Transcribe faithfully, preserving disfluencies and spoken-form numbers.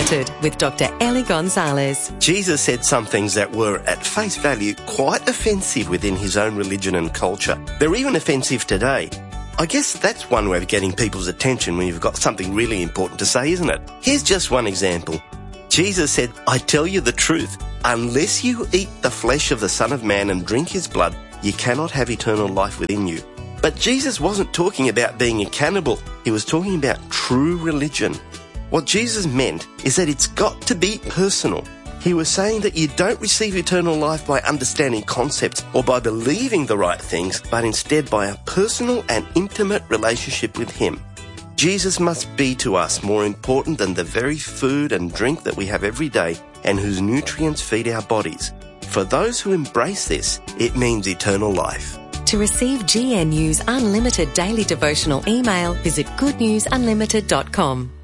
Unlimited with Doctor Ellie Gonzalez. Jesus said some things that were, at face value, quite offensive within his own religion and culture. They're even offensive today. I guess that's one way of getting people's attention when you've got something really important to say, isn't it? Here's just one example. Jesus said, "I tell you the truth, unless you eat the flesh of the Son of Man and drink his blood, you cannot have eternal life within you." But Jesus wasn't talking about being a cannibal. He was talking about true religion. What Jesus meant is that it's got to be personal. He was saying that you don't receive eternal life by understanding concepts or by believing the right things, but instead by a personal and intimate relationship with him. Jesus must be to us more important than the very food and drink that we have every day and whose nutrients feed our bodies. For those who embrace this, it means eternal life. To receive G N U's unlimited daily devotional email, visit good news unlimited dot com.